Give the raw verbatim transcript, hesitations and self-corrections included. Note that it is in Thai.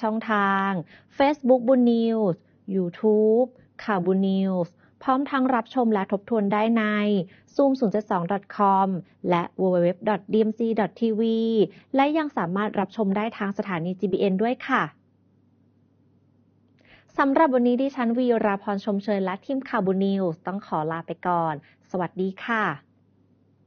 ช่องทาง Facebook บุญนิวส์ YouTube ข่าวบุญนิวส์พร้อมทั้งรับชมและทบทวนได้ใน ซูม ศูนย์ เจ็ด สอง ดอท คอม และ ดับเบิลยู ดับเบิลยู ดับเบิลยู ดอท ดี เอ็ม ซี ดอท ที วี และยังสามารถรับชมได้ทางสถานี จี บี เอ็น ด้วยค่ะสำหรับวันนี้ดิฉันวีราพรชมเชยและทีมข่าวบุญนิวส์ต้องขอลาไปก่อนสวัสดีค่ะ